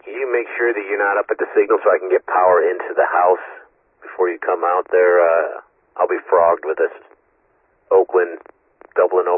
Can you make sure that you're not up at the signal so I can get power into the house before you come out there? I'll be frogged with this Oakland doubling